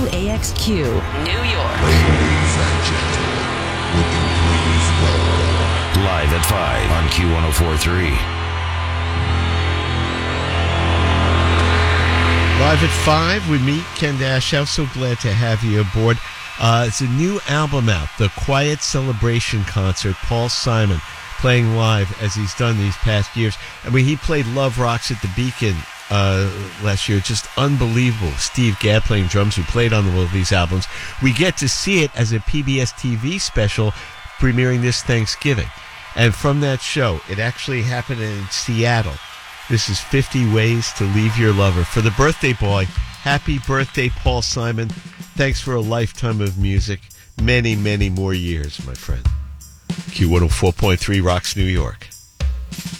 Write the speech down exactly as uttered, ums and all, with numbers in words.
W A X Q, New York. Ladies and gentlemen, would you please welcome Live at five on Q one oh four point three. Live at five, we meet Ken Dashow. So glad to have you aboard. Uh, it's a new album out, The Quiet Celebration Concert. Paul Simon playing live as he's done these past years. I mean, he played Love Rocks at the Beacon uh, last year. Just unbelievable. Steve Gadd playing drums, who played on all of these albums. We get to see it as a P B S T V special premiering this Thanksgiving. And from that show, it actually happened in Seattle. This is fifty Ways to Leave Your Lover. For the birthday boy, happy birthday, Paul Simon. Thanks for a lifetime of music. Many, many more years, my friend. Q one oh four point three rocks New York.